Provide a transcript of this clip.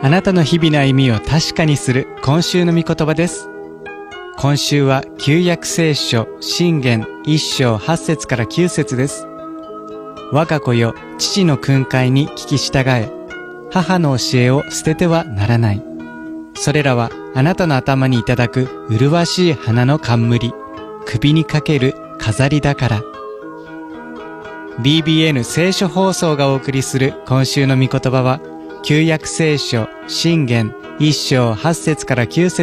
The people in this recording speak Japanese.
あなたの日々の歩みを確かにする今週の御言葉です。今週は旧約聖書箴言1章8節から9節です。我が子よ、父の訓戒に聞き従え、母の教えを捨ててはならない。それらはあなたの頭にいただく麗しい花の冠、首にかける飾りだから。BBN 聖書放送がお送りする今週の御言葉は、旧約聖書箴言1章8節から9節